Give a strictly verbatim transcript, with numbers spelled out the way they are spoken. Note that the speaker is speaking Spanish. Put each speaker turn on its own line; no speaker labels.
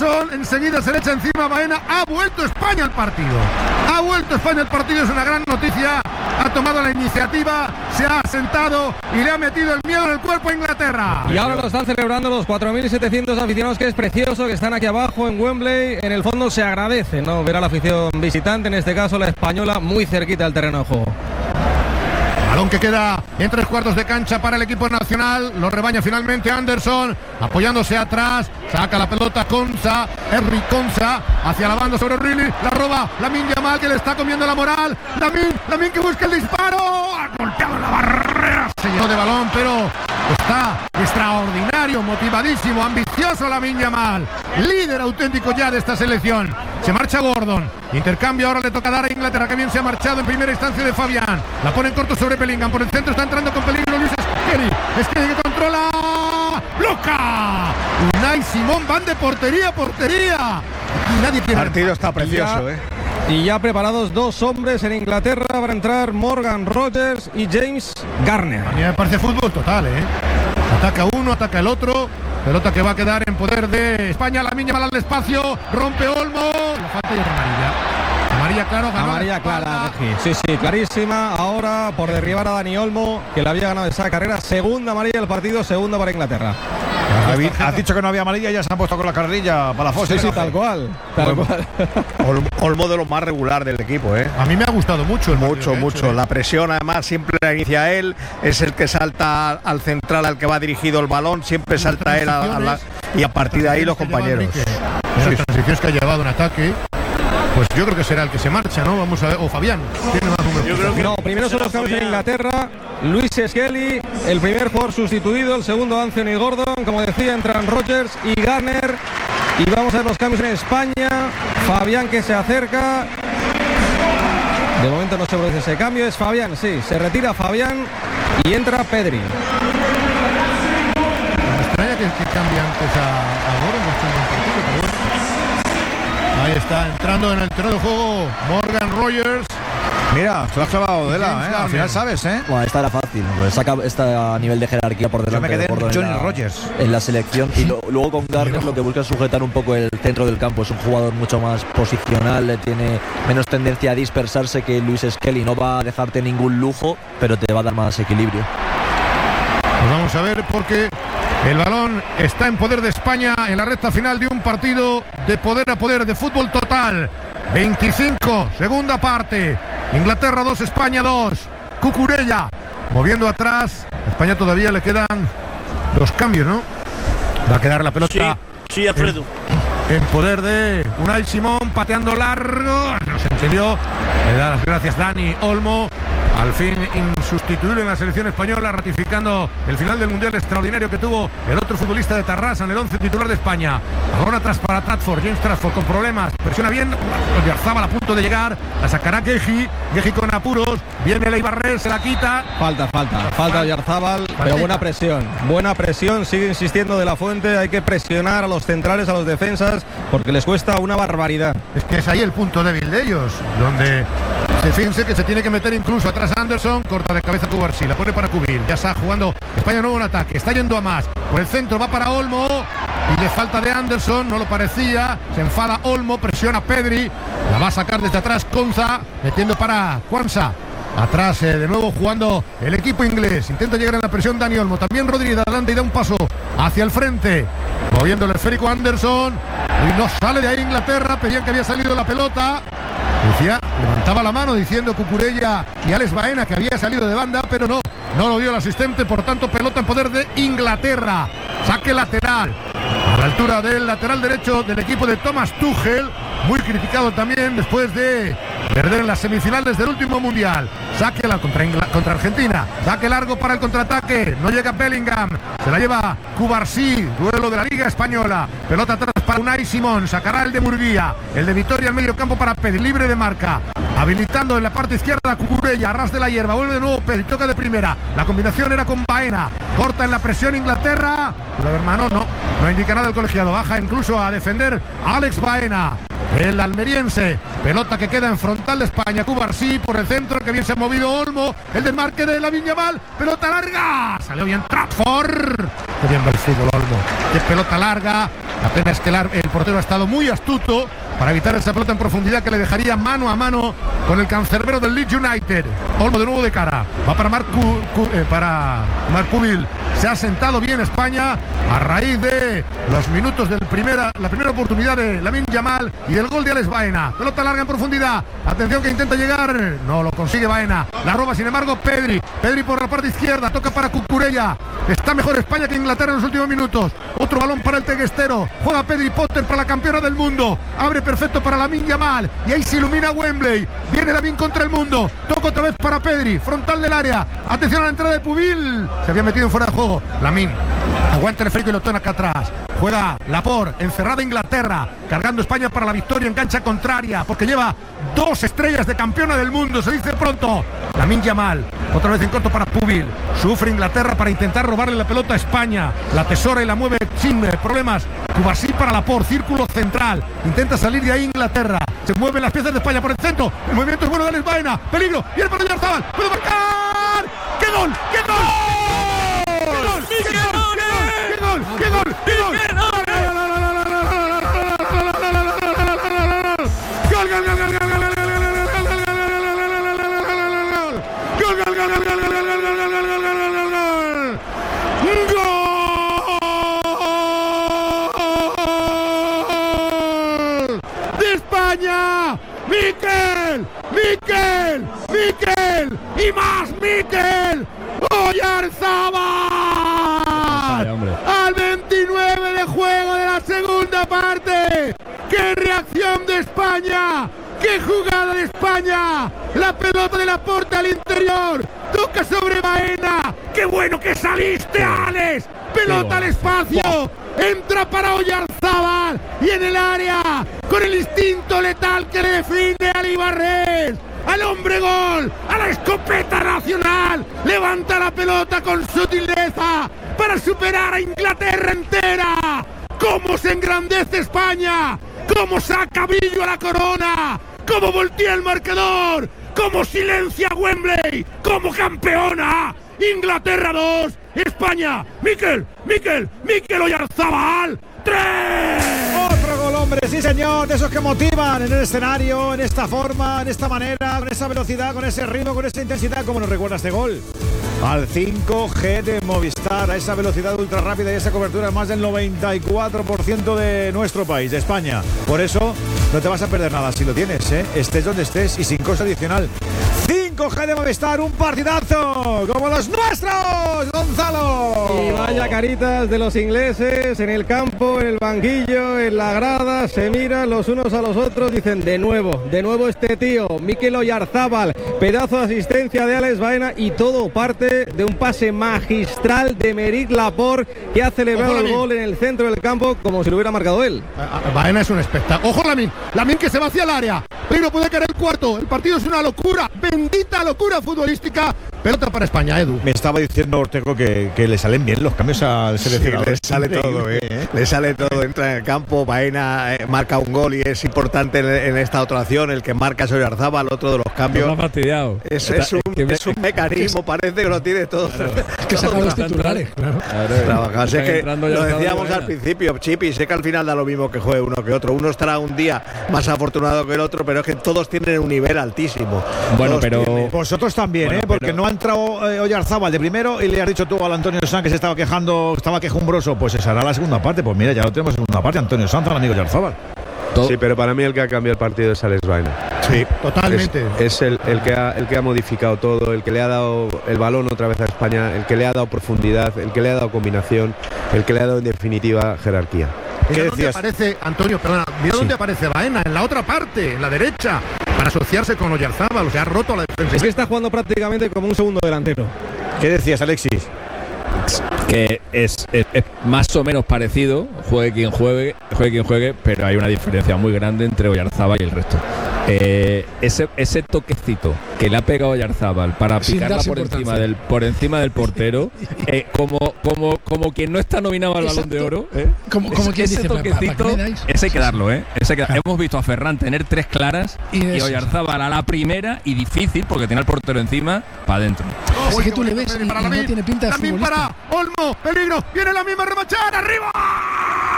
Anderson, enseguida se le echa encima a Baena. Ha vuelto España al partido. Ha vuelto España al partido, es una gran noticia. Ha tomado la iniciativa, se ha sentado y le ha metido el miedo en el cuerpo a Inglaterra.
Y ahora lo están celebrando los cuatro mil setecientos aficionados, que es precioso, que están aquí abajo en Wembley. En el fondo se agradece, ¿no?, ver a la afición visitante, en este caso la española, muy cerquita del terreno de juego.
Balón que queda en tres cuartos de cancha para el equipo nacional. Lo rebaña finalmente Anderson, apoyándose atrás. Saca la pelota Konsa, Henry Konsa, hacia la banda sobre Riley. La roba Lamine Yamal, que le está comiendo la moral. Lamine, Lamine que busca el disparo. Ha golpeado la barrera. Se llenó de balón, pero está extraordinario, motivadísimo, ambicioso Lamine Yamal. Líder auténtico ya de esta selección. Se marcha Gordon. Intercambio ahora le toca dar a Inglaterra, que bien se ha marchado en primera instancia de Fabián. La pone en corto sobre Bellingham. Por el centro está entrando con peligro Luis Skelly. Skelly que controla. ¡Bloca! Unai Simón, van de portería a portería. Y nadie tiene.
El partido está precioso,
ya,
¿eh?
Y ya preparados dos hombres en Inglaterra para entrar: Morgan Rogers y James Garner.
A mí me parece fútbol total, ¿eh? Ataca uno, ataca el otro. Pelota que va a quedar en poder de España. Lamine Yamal al espacio. Rompe Olmo. La falta y es amarilla. Amarilla, claro, ganó.
Amarilla clara, sí, sí, clarísima. Ahora por derribar a Dani Olmo, que le había ganado esa carrera. Segunda amarilla del partido, segunda para Inglaterra.
Has dicho que no había amarilla y ya se han puesto con la carrilla para la fosa.
Sí, sí, tal cual, tal cual.
Olmo de lo más regular del equipo, ¿eh?
A mí me ha gustado mucho el
Mucho,
partido,
mucho.
hecho, ¿eh?
La presión, además, siempre la inicia él. Es el que salta al central, al que va dirigido el balón. Siempre salta él a, a la, y a partir de ahí los compañeros.
Las sí. transiciones que ha llevado en ataque, pues yo creo que será el que se marcha, ¿no? Vamos a ver. O Fabián. ¿Tiene más números?
Yo creo que no, primero son los cambios en Inglaterra. Luis Skelly, el primer jugador sustituido, el segundo Anthony Gordon. Como decía, entran Rogers y Garner. Y vamos a ver los cambios en España. Fabián, que se acerca. De momento no se produce ese cambio. Es Fabián, sí. Se retira Fabián y entra Pedri.
Me extraña que, que cambie antes a, a Gordon. Pero bueno. Ahí está, entrando en el terreno de juego Morgan Rogers.
Mira, te lo has clavado de la, ¿eh? Al final sabes, ¿eh?
Bueno, esta era fácil. Pues saca está a nivel de jerarquía por delante.
Yo me quedé
de Gordon
en Johnny
en la,
Rogers
en la selección. Y lo, luego con Garner lo que busca es sujetar un poco el centro del campo. Es un jugador mucho más posicional, tiene menos tendencia a dispersarse que Luis Skelly. No va a dejarte ningún lujo, pero te va a dar más equilibrio.
Pues vamos a ver, porque el balón está en poder de España en la recta final de un partido de poder a poder, de fútbol total. veinticinco, segunda parte. Inglaterra dos, España dos. Cucurella moviendo atrás. A España todavía le quedan los cambios, ¿no? Va a quedar la pelota.
Sí, sí, Alfredo.
En, en poder de Unai Simón, pateando largo. No se entendió. Le da las gracias Dani Olmo. Al fin insustituible en la selección española, ratificando el final del mundial extraordinario que tuvo el otro futbolista de Tarrasa en el once titular de España. Ahora atrás para Tradford, James Tradford con problemas, presiona bien, Oyarzábal a punto de llegar, la sacará Geji, Geji con apuros, viene Leibarrer, se la quita.
Falta, falta, falta Oyarzábal, pero buena presión, buena presión, sigue insistiendo De La Fuente, hay que presionar a los centrales, a los defensas, porque les cuesta una barbaridad.
Es que es ahí el punto débil de ellos, donde se fíjense que se tiene que meter incluso atrás Anderson, corta de cabeza Cubarsí, la pone para Cubil, ya está jugando España nuevo en ataque, está yendo a más, por el centro va para Olmo y le falta de Anderson, no lo parecía, se enfada Olmo, presiona Pedri, la va a sacar desde atrás Konsa, metiendo para Kwanza. Atrás eh, de nuevo jugando el equipo inglés. Intenta llegar en la presión Dani Olmo. También Rodríguez adelante y da un paso hacia el frente. Moviendo el esférico Anderson. Y no sale de ahí Inglaterra. Pedían que había salido la pelota. Decía, levantaba la mano diciendo Cucurella y Alex Baena que había salido de banda, pero no, no lo vio el asistente. Por tanto, pelota en poder de Inglaterra. Saque lateral. A la altura del lateral derecho del equipo de Thomas Tuchel. Muy criticado también después de perder en las semifinales del último mundial. Saque la contra, Ingl- contra Argentina. Saque largo para el contraataque. No llega Bellingham. Se la lleva Cubarsí. Duelo de la Liga Española. Pelota atrás para Unai Simón. Sacará el de Murguía. El de Vitoria al medio campo para Pedri. Libre de marca. Habilitando en la parte izquierda Cucurella. A ras de la hierba. Vuelve de nuevo Pedri. Toca de primera. La combinación era con Baena. Corta en la presión Inglaterra. Pero hermano, no. No indica nada el colegiado. Baja incluso a defender a Alex Baena. El almeriense, pelota que queda en frontal de España, Cubarsí por el centro, que bien se ha movido Olmo, el desmarque de Lamine Yamal, pelota larga, salió bien Tradford, qué bien va el fútbol Olmo, qué pelota larga, La pena es que el, el portero ha estado muy astuto para evitar esa pelota en profundidad que le dejaría mano a mano con el cancerbero del Leeds United. Olmo de nuevo de cara. Va para Marc eh, para Marc Cubil. Se ha sentado bien España a raíz de los minutos de primera, la primera oportunidad de Lamine Yamal y del gol de Alex Baena. Pelota larga en profundidad. Atención que intenta llegar. No lo consigue Baena. La roba sin embargo Pedri. Pedri por la parte izquierda. Toca para Cucurella. Está mejor España que Inglaterra en los últimos minutos. Otro balón para el teguestero. Juega Pedri Potter para la campeona del mundo. Abre perfecto para Lamine Yamal. Y ahí se ilumina Wembley. Viene Lamine contra el mundo. Toca otra vez para Pedri. Frontal del área. Atención a la entrada de Pubil. Se había metido en fuera de juego. Lamine aguanta el fresco y lo toma acá atrás. Juega Laporte, encerrada Inglaterra, cargando España para la victoria en cancha contraria, porque lleva dos estrellas de campeona del mundo, se dice pronto. Lamine Yamal, otra vez en corto para Pubil. Sufre Inglaterra para intentar robarle la pelota a España. La tesora y la mueve sin problemas. Cubarsí para Laporte, círculo central. Intenta salir de ahí Inglaterra. Se mueven las piezas de España por el centro. El movimiento es bueno de Alex Baena. Peligro. Viene para Oyarzabal. ¡Puede marcar! ¡Qué gol! ¡Qué gol! ¡Qué gol! ¡Qué gol! ¡Qué gol! ¡Qué gol! ¡Qué gol! ¡Mikel! ¡Mikel! ¡Mikel! ¡Y más Mikel! ¡Oyarzabal! Al veintinueve de juego de la segunda parte. ¡Qué reacción de España! ¡Qué jugada de España! La pelota de Laporte al interior. Toca sobre Baena. ¡Qué bueno que saliste, Alex! Pelota al espacio. Entra para Oyarzabal y en el área con el instinto letal que le define a Ibarres. Al hombre gol, a la escopeta nacional, levanta la pelota con sutileza para superar a Inglaterra entera. ¡Cómo se engrandece España! ¡Cómo saca brillo a la corona! ¡Cómo voltea el marcador! ¡Cómo silencia a Wembley! ¡Cómo campeona! Inglaterra dos, España, Mikel, Mikel, Mikel Oyarzabal, tres.
Otro gol, hombre, sí señor, de esos que motivan en el escenario, en esta forma, en esta manera, con esa velocidad, con ese ritmo, con esa intensidad, como nos recuerda este gol. Al cinco G de Movistar, a esa velocidad ultra rápida y esa cobertura más del noventa y cuatro por ciento de nuestro país, de España. Por eso no te vas a perder nada si lo tienes, ¿eh? Estés donde estés y sin coste adicional. cinco G de Movistar, un partidazo como los nuestros, Gonzalo.
Y vaya caritas de los ingleses en el campo, en el banquillo, en la grada, se miran los unos a los otros, dicen de nuevo, de nuevo este tío, Mikel Oyarzabal, pedazo de asistencia de Alex Baena y todo parte de un pase magistral de Aymeric Laporte, que ha celebrado el gol en el centro del campo como si lo hubiera marcado él.
Baena es un espectáculo. Ojo Lamine, Lamine que se va hacia el área, pero puede caer el cuarto. El partido es una locura, bendita locura futbolística. Pelota para España, Edu.
Me estaba diciendo Ortego que, que le salen bien los cambios al seleccionador.
Sí, le sale todo, ¿eh? ¿eh? Le sale todo, entra en el campo, Baena eh, marca un gol y es importante en, en esta otra acción. El que marca es Oyarzabal, otro de los cambios.
Me ha fastidiado.
Es, es, un, es un mecanismo, parece que lo tiene todo. Claro.
Es que saca los titulares, claro.
Claro, sé que lo decíamos al principio, Chipi, sé que al final da lo mismo que juegue uno que otro. Uno estará un día más afortunado que el otro, pero es que todos tienen un nivel altísimo.
Bueno,
todos
pero
tienen.
Vosotros también, bueno, ¿eh? Porque pero... no ha entrado eh, Oyarzabal de primero y le has dicho tú al Antonio Sanz que se estaba quejando, estaba quejumbroso. Pues esa era la segunda parte. Pues mira, ya lo tenemos en segunda parte. Antonio Sanz, al amigo Oyarzabal.
Sí, pero para mí el que ha cambiado el partido es Alex Baena.
Sí, totalmente.
Es, es el, el, que ha, el que ha modificado todo, el que le ha dado el balón otra vez a España, el que le ha dado profundidad, el que le ha dado combinación, el que le ha dado en definitiva jerarquía.
Mira dónde aparece, Antonio, perdona, mira sí. dónde aparece Baena, en la otra parte, en la derecha, para asociarse con Oyarzabal, o sea, ha roto la defensa.
Es que está jugando prácticamente como un segundo delantero.
¿Qué decías, Alexis?
Que es, es, es más o menos parecido, juegue quien juegue, juegue quien juegue, pero hay una diferencia muy grande entre Oyarzabal y el resto. Eh, ese, ese toquecito que le ha pegado Oyarzabal para picarla por encima del por encima del portero, eh, como como como quien no está nominado al Balón de Oro, ¿eh?
como, como
ese,
quien
ese
dice,
toquecito,
¿para, para
ese hay que darlo, ¿eh? Ese que,
claro.
Hemos visto a Ferran tener tres claras y, y Oyarzabal a la primera y difícil porque tiene al portero encima para adentro.
Oh, es que tú le ves y, y no tiene pinta de futbolista.
Para Olmo, peligro, viene la misma remachada, arriba.